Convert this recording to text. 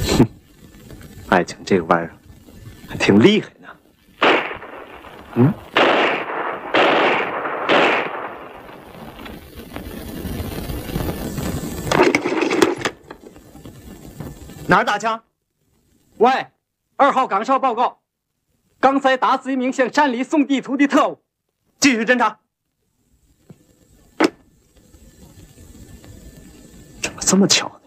哼，爱情这个玩意儿还挺厉害呢。嗯。 哪儿打枪？喂，2号岗哨报告，刚才打死一名向山里送地图的特务，继续侦查。 怎么这么巧？